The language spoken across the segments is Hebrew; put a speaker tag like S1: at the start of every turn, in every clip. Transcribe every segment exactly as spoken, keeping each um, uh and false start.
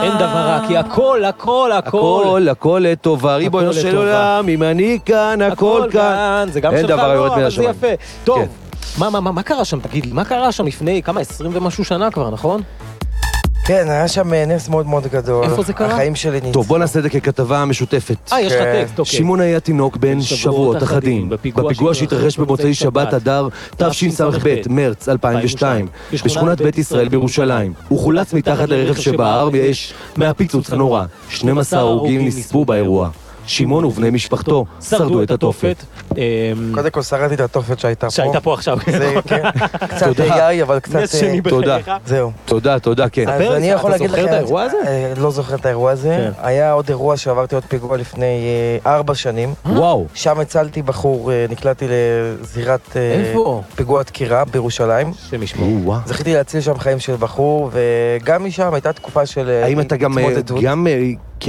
S1: אין דבר רע, כי הכל, הכל, הכל.
S2: הכל, הכל לטובה. ריבונו של עולם, אם אני כאן, הכל כאן.
S1: זה גם שלך, לא, אבל זה יפה. טוב, מה, מה, מה קרה שם? תגיד לי, מה קרה שם לפני כמה עשרים ומשהו שנה כבר, נכון?
S3: כן, היה שם נס מאוד מאוד גדול.
S1: איפה זה קרה?
S3: החיים שלי ניצחו.
S2: טוב, בוא נעשה את זה ככתבה משותפת.
S1: אה, יש לך טקסט, אוקיי.
S2: שמעון היה תינוק בן שבועות אחדים, בפיגוע שהתרחש במוצאי שבת אדר תשס"ב, מרץ אלפיים ושתיים, בשכונת בית ישראל בירושלים. הוא חולץ מתחת לרכב שבער ויש מהפיצוץ הנורא. שנים עשר הרוגים נספו באירוע. שמעון ובני משפחתו שרדו את התופת.
S3: קודם כל שרדתי את התופת שהייתה פה.
S1: שהייתה פה עכשיו.
S3: זה, כן. קצת איי, אבל קצת...
S1: נס שני בחייך.
S3: זהו.
S2: תודה, תודה, כן.
S3: אז אני יכול להגיד לך...
S1: אתה זוכר את האירוע הזה?
S3: לא זוכר את האירוע הזה. היה עוד אירוע שעברתי עוד פיגוע לפני ארבע שנים.
S2: וואו.
S3: שם הצלתי בחור, נקלעתי לזירת פיגוע דקירה בירושלים.
S1: שמשמעו.
S3: זכיתי להציל שם חיים של בחור, וגם משם הייתה תקופה של...
S2: האם אתה גם... גם כ...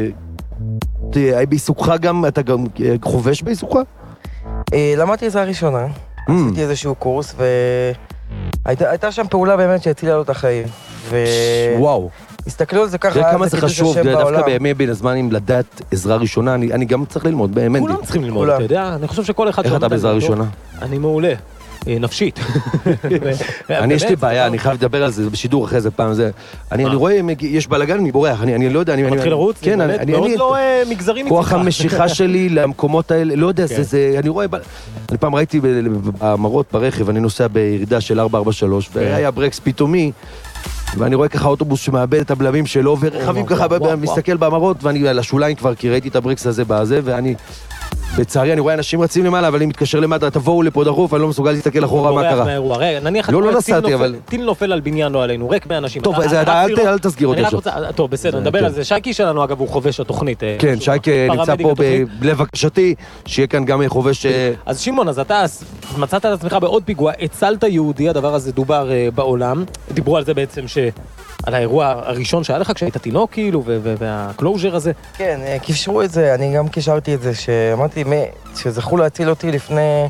S2: בעיסוקך גם, אתה גם חובש בעיסוקך?
S3: למדתי עזרה ראשונה, עשיתי איזשהו קורס, והייתה שם פעולה באמת שהצילה לו את החיים.
S2: וואו.
S3: הסתכלו על זה ככה,
S2: זה כמה זה חשוב, דווקא בימי בין הזמנים לדעת עזרה ראשונה, אני גם צריך ללמוד, באמת.
S1: כולם צריכים ללמוד, אתה יודע, אני חושב שכל אחד...
S2: איך אתה בעזרה ראשונה?
S1: אני מעולה. נפשית.
S2: אני יש לי בעיה, אני חייב לדבר על זה בשידור אחרי זה פעם, אני רואה, יש בלגן, אני בורח, אני לא יודע, אני
S1: מתחיל לרוץ,
S2: כן,
S1: אני מאוד לא מגזרי מצליחה.
S2: כוח המשיכה שלי למקומות האלה, לא יודע, זה, אני רואה, אני פעם ראיתי במראות ברכב, אני נוסע בירידה של ארבע ארבע שלוש, והיה ברקס פתאומי, ואני רואה ככה אוטובוס שמאבד את הבלמים שלו, ורכבים ככה, מסתכל במראות, ואני על השוליים כבר, כי ראיתי את הברקס הזה בזה, ואני... בצערי, אני רואה אנשים רצים למעלה, אבל אני מתקשר למטה, תבואו לפה דחוף, אני לא מסוגל להסתכל אחורה מה קרה.
S1: לא, לא נסעתי, אבל... טיל נופל על בניין לא עלינו, ריק באנשים.
S2: טוב, אל תסגיר אותי עכשיו.
S1: טוב, בסדר, נדבר על זה. שייקי שלנו, אגב, הוא חובש התוכנית.
S2: כן, שייקי נמצא פה בלבקשתי, שיהיה כאן גם חובש...
S1: אז שמעון, אז אתה מצאת את עצמך בעוד פיגוע, הצלת יהודי, הדבר הזה דובר בעולם. דיברו על זה בעצם ש... על האירוע הראשון שהיה לך כשהיית תינוק כאילו, והקלוז'ר הזה.
S3: כן, קישרו את זה, אני גם קישרתי את זה, שאמרתי שזכו להציל אותי לפני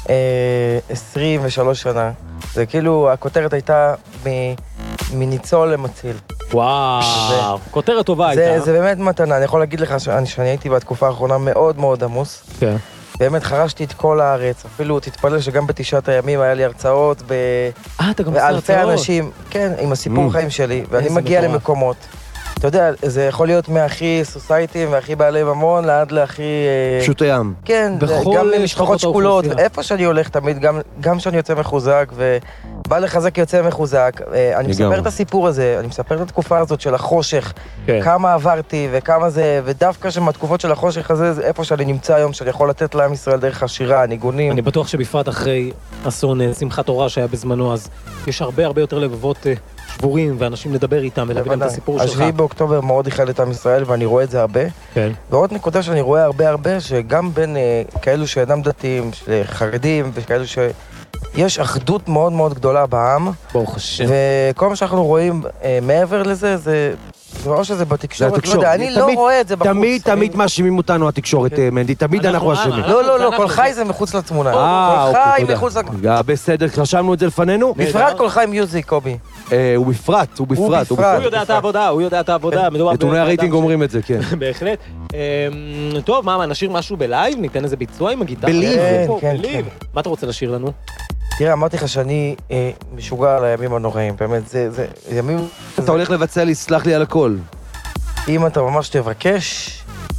S3: עשרים ושלוש שנה. זה כאילו, הכותרת הייתה מניצול למציל.
S1: וואו, כותרת טובה הייתה.
S3: זה באמת מתנה, אני יכול להגיד לך שאני הייתי בתקופה האחרונה מאוד מאוד עמוס.
S1: כן.
S3: באמת חרשתי את כל הארץ, אפילו תתפלל שגם בתשעת הימים היה לי הרצאות באלפי אנשים, כן, עם הסיפור חיים שלי, ואני מגיע למקומות. אתה יודע, זה יכול להיות מהכי סוסייטים והכי בעלי ממון, לעד להכי...
S2: פשוטי עם.
S3: כן, גם למשפחות שקולות, ואיפה שאני הולך תמיד, גם שאני יוצא מחוזק, ובא לחזק יוצא מחוזק. אני מספר את הסיפור הזה, אני מספר את התקופה הזאת של החושך, כמה עברתי וכמה זה, ודווקא שמהתקופות של החושך הזה, זה איפה שאני נמצא היום, שאני יכול לתת לעם ישראל דרך השירה, הניגונים.
S1: אני בטוח שבפרט אחרי אסון שמחת תורה שהיה בזמנו, אז יש הרבה הרבה יותר לבבות שבורים, ואנשים לדבר איתם ולהבין את הסיפור שלך.
S3: השביעי באוקטובר מאוד איחד את עם ישראל, ואני רואה את זה הרבה.
S1: כן.
S3: ועוד נקודה שאני רואה הרבה הרבה, שגם בין uh, כאלו שאינם דתיים, חרדים, וכאלו שיש אחדות מאוד מאוד גדולה בעם.
S1: ברוך השם.
S3: וכל מה שאנחנו רואים uh, מעבר לזה, זה... או שזה בתקשורת, לא יודע, אני לא רואה את זה בחוץ.
S2: תמיד, תמיד מאשימים אותנו התקשורת, מנדי, תמיד אנחנו אשמים.
S3: לא, לא, לא, כל חי זה מחוץ לתמונה. כל חי מחוץ לתמונה.
S2: בסדר, חשבנו את זה לפנינו.
S3: בפרט כל חי מיוזיק, קובי.
S2: הוא בפרט, הוא בפרט.
S1: הוא יודע את העבודה, הוא יודע את העבודה.
S2: נתוני הרייטינג אומרים את זה, כן.
S1: בהחלט. טוב, מה, נשאיר משהו בלייב? ניתן איזה ביצוע עם הגיטרה?
S2: בליב.
S1: בליב. מה אתה רוצה לשיר לנו?
S3: תראה, אמרתי לך שאני משוגע על הימים הנוראים, באמת, זה ימים...
S2: אתה הולך לבצע לי, סלח לי על הכל.
S3: אם אתה ממש תבקש...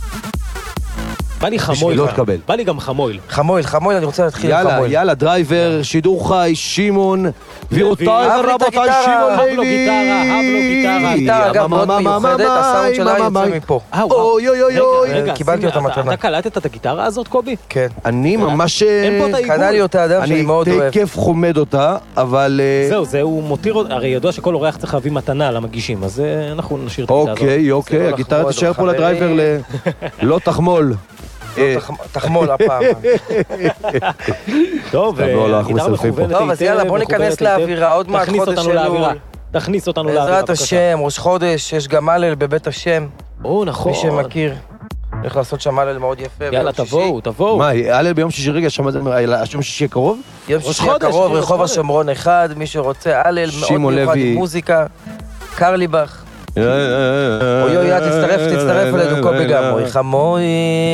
S1: בא לי חמויל, בא לי גם חמויל.
S3: חמויל, חמויל, אני רוצה להתחיל עם חמויל.
S2: יאללה, יאללה, דרייבר, שידור חי, שמעון, גבירותיי ורבותיי, שמעון לוי.
S1: הבלו גיטרה, הבלו גיטרה.
S3: גיטרה, אגב, מאוד מיוחדת, הסאונד שלה יוצא מפה.
S2: אוי אוי אוי אוי.
S3: קיבלתי אותה מתנה.
S1: אתה קלטת את הגיטרה הזאת, קובי?
S3: כן.
S2: אני ממש...
S3: קנה לי אותה אדם שאני מאוד אוהב.
S2: אני תקף חומד אותה, אבל...
S1: זהו, זהו מותיר... הרי ידוע שכל אורח צריך להביא מתנה למגישים, אז אנחנו נשאיר את הגיטרה הזאת.
S2: אוקיי, אוקיי, הגיטרה תישאר פה לדרייבר ל... לא תחמול.
S3: תחמול הפעם.
S1: טוב, גיטרה מכוונת.
S3: טוב, אז יאללה, בוא ניכנס לאווירה, עוד מעט חודש אלול.
S1: תכניס אותנו לאווירה.
S3: בעזרת השם, ראש חודש, יש גם הלל בבית השם.
S1: או, נכון.
S3: מי שמכיר. הולך לעשות שם הלל מאוד יפה.
S1: יאללה, תבואו, תבואו.
S2: מה, הלל ביום שישי, רגע, יום שישי הקרוב?
S3: יום שישי הקרוב, רחוב השומרון אחד, מי שרוצה, הלל מאוד מיוחד, מוזיקה, קרליבך. אוי אוי, תצטרף, תצטרף אלינו, קובי גם, אוי חמוי.